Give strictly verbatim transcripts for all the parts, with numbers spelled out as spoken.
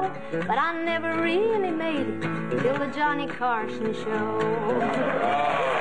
kid, but I never really made it till the Johnny Carson show.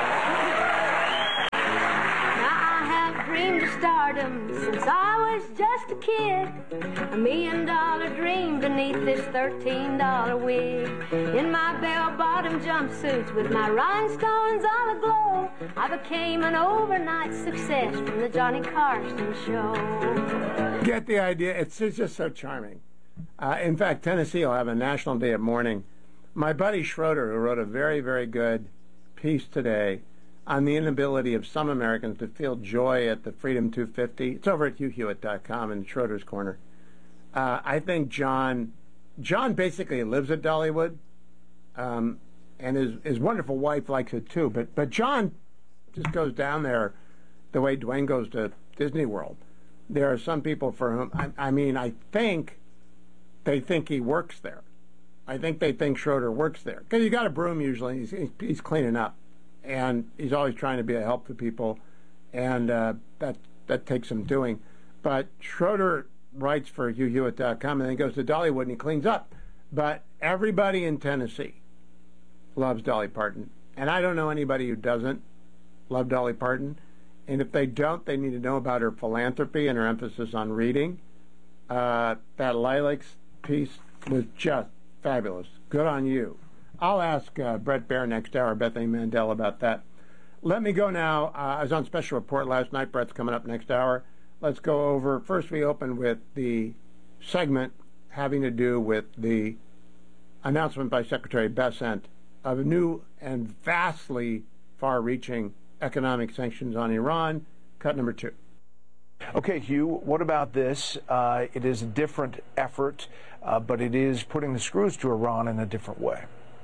Dreamed of stardom since I was just a kid. A million dollar dream beneath this thirteen dollar wig. In my bell-bottom jumpsuits with my rhinestones all aglow, I became an overnight success from the Johnny Carson show. Get the idea? It's, it's just so charming. Uh, in fact, Tennessee will have a National Day of Mourning. My buddy Schroeder, who wrote a very, very good piece today on the inability of some Americans to feel joy at the Freedom two fifty. It's over at hugh hewitt dot com in Schroeder's Corner. Uh, I think John, John basically lives at Dollywood, um, and his, his wonderful wife likes it too. But but John just goes down there the way Dwayne goes to Disney World. There are some people for whom, I, I mean, I think they think he works there. I think they think Schroeder works there. Because you got a broom usually, he's, he's cleaning up. And he's always trying to be a help to people, and uh, that that takes some doing. But Schroeder writes for hugh hewitt dot com, and then he goes to Dollywood and he cleans up. But everybody in Tennessee loves Dolly Parton, and I don't know anybody who doesn't love Dolly Parton. And if they don't, they need to know about her philanthropy and her emphasis on reading. Uh, that Lilacs piece was just fabulous. Good on you. I'll ask uh, Brett Baer next hour, Bethany Mandel, about that. Let me go now. Uh, I was on special report last night. Brett's coming up next hour. Let's go over. First, we open with the segment having to do with the announcement by Secretary Bessent of new and vastly far-reaching economic sanctions on Iran. Cut number two. Okay, Hugh, what about this? Uh, it is a different effort, uh, but it is putting the screws to Iran in a different way.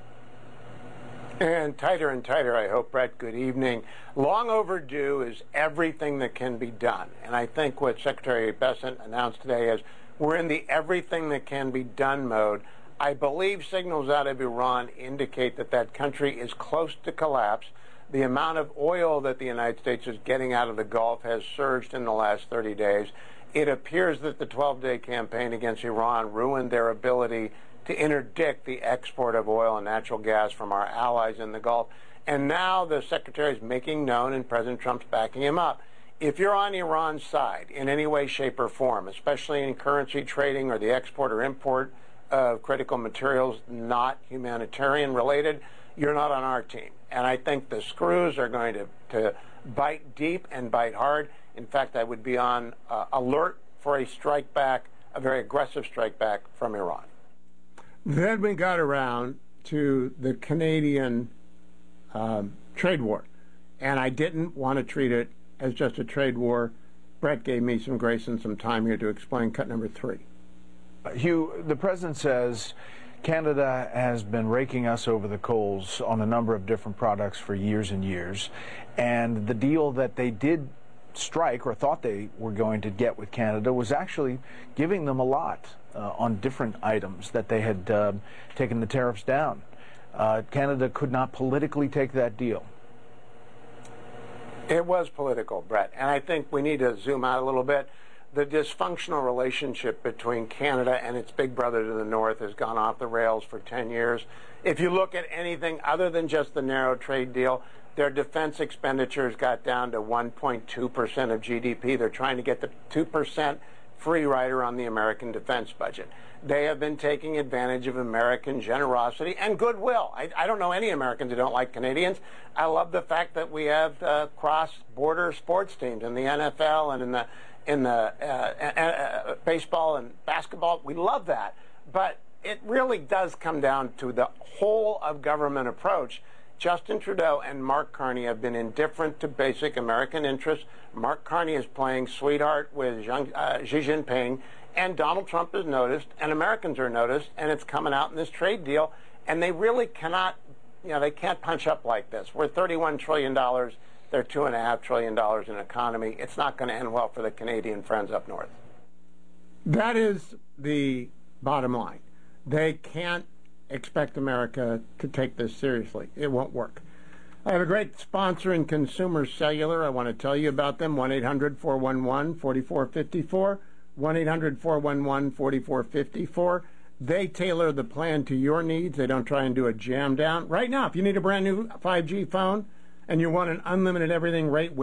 And tighter and tighter, I hope, Brett. Good evening. Long overdue is everything that can be done. And I think what Secretary Bessent announced today is we're in the everything that can be done mode. I believe signals out of Iran indicate that that country is close to collapse. The amount of oil that the United States is getting out of the Gulf has surged in the last thirty days. It appears that the twelve-day campaign against Iran ruined their ability to interdict the export of oil and natural gas from our allies in the Gulf. And now the Secretary is making known, and President Trump's backing him up. If you're on Iran's side in any way, shape, or form, especially in currency trading or the export or import of critical materials not humanitarian related, you're not on our team. And I think the screws are going to, to bite deep and bite hard. In fact, I would be on uh, alert for a strike back, a very aggressive strike back from Iran. Then we got around to the Canadian um, trade war, and I didn't want to treat it as just a trade war. Brett gave me some grace and some time here to explain cut number three. Uh, Hugh, the president says Canada has been raking us over the coals on a number of different products for years and years, and the deal that they did strike or thought they were going to get with Canada was actually giving them a lot uh, on different items that they had uh, taken the tariffs down. Uh, Canada could not politically take that deal. It was political, Brett, and I think we need to zoom out a little bit. The dysfunctional relationship between Canada and its big brother to the north has gone off the rails for ten years. If you look at anything other than just the narrow trade deal, their defense expenditures got down to one point two percent of G D P. They're trying to get the two percent free rider on the American defense budget. They have been taking advantage of American generosity and goodwill. I, I don't know any Americans who don't like Canadians. I love the fact that we have uh, cross-border sports teams in the N F L and in the in the uh, uh, uh, baseball and basketball. We love that. But it really does come down to the whole of government approach. Justin Trudeau and Mark Carney have been indifferent to basic American interests. Mark Carney is playing sweetheart with Jean, uh, Xi Jinping, and Donald Trump is noticed, and Americans are noticed, and it's coming out in this trade deal, and they really cannot, you know, they can't punch up like this. We're thirty-one trillion dollars. They're two point five trillion dollars in economy. It's not going to end well for the Canadian friends up north. That is the bottom line. They can't expect America to take this seriously. It won't work. I have a great sponsor in Consumer Cellular. I want to tell you about them. one eight hundred four one one four four five four. one eight hundred four one one four four five four. They tailor the plan to your needs. They don't try and do a jam down. Right now, if you need a brand new five G phone and you want an unlimited everything rate